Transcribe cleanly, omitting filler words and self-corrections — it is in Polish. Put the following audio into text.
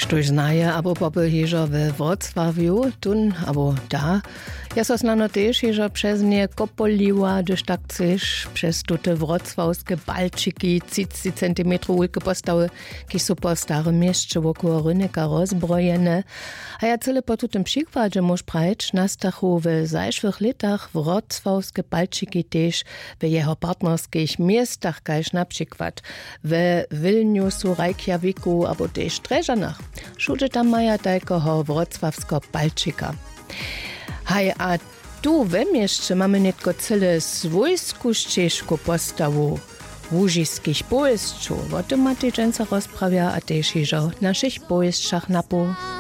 Štož znaje, abo popy hižo we Wrocławiu, tun, abo da. Ja so znano też hižo przez nie kopoliła, gdyż tak chcesz, przez tute wrocławskie balczyki 30 cm ulke postały, ki są po starym mieście wokół Rynyka rozbrojene. A ja cyle po tutem przykładzie moż prajeć, nastachu w zajszłych latach wrocławskie balczyki też w jeho partnerskich miastach, kajż na przykład w Vilniusu, Reykjaviku, abo też Dreżanach. Všude tam maja tajkoho wrocławsko balčika. Haj, a tu we mieście mamy netko cyle swojsku ścieżku postawu łużyskich pojeźdźów. O tym ma ty dżęca rozprawia, a też iżo naszych pojeźdźach napu.